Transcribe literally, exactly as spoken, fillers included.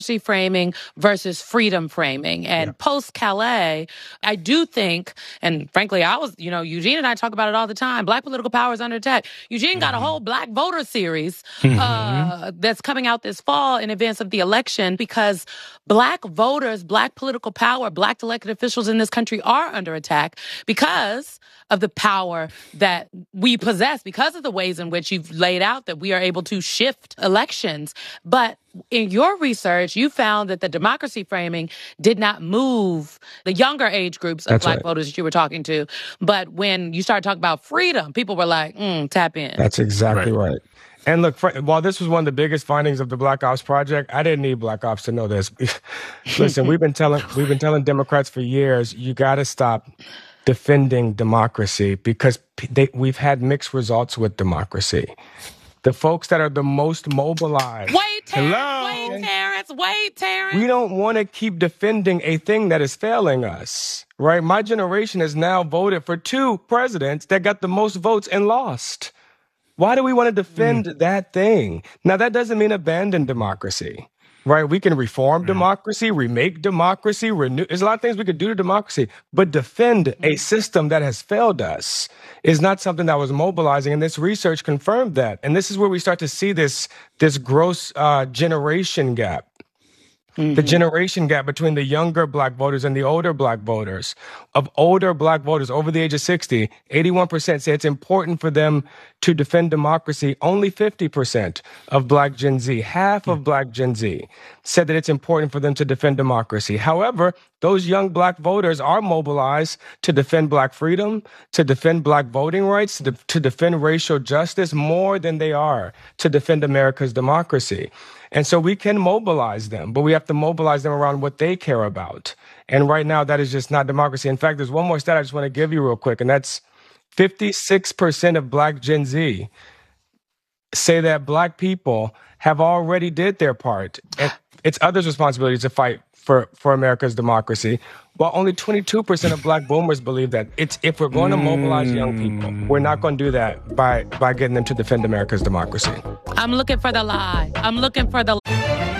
framing versus freedom framing. And yeah. post-Calais, I do think, and frankly, I was, you know, Eugene and I talk about it all the time, Black political power is under attack. Eugene mm-hmm. got a whole Black voter series mm-hmm. uh, that's coming out this fall in advance of the election because Black voters, Black political power, Black elected officials in this country are under attack because of the power that we possess, because of the ways in which you've laid out that we are able to shift elections. But in your research, you found that the democracy framing did not move the younger age groups of That's Black right. voters that you were talking to. But when you started talking about freedom, people were like, mm, tap in. That's exactly right. right. And look, while this was one of the biggest findings of the Black Ops Project, I didn't need Black Ops to know this. Listen, we've been telling we've been telling Democrats for years, you got to stop defending democracy because they, we've had mixed results with democracy. The folks that are the most mobilized. Wait, Terrence, Hello? wait, Terrence, wait, Terrence. We don't want to keep defending a thing that is failing us, right? My generation has now voted for two presidents that got the most votes and lost. Why do we want to defend mm. that thing? Now, that doesn't mean abandon democracy. Right? We can reform democracy, remake democracy, renew. There's a lot of things we could do to democracy, but defend a system that has failed us is not something that was mobilizing. And this research confirmed that. And this is where we start to see this, this gross uh, generation gap. Mm-hmm. The generation gap between the younger Black voters and the older Black voters. Of older Black voters over the age of sixty, eighty-one percent say it's important for them to defend democracy. Only fifty percent of Black Gen Z, half of Black Gen Z, said that it's important for them to defend democracy. However, those young Black voters are mobilized to defend Black freedom, to defend Black voting rights, to, de- to defend racial justice more than they are to defend America's democracy. And so we can mobilize them, but we have to mobilize them around what they care about. And right now, that is just not democracy. In fact, there's one more stat I just want to give you real quick, and that's fifty-six percent of Black Gen Z say that Black people have already did their part. And it's others' responsibility to fight for, for America's democracy, while only twenty-two percent of Black boomers believe that it's if we're going to mobilize young people, we're not going to do that by, by getting them to defend America's democracy. I'm looking for the lie. I'm looking for the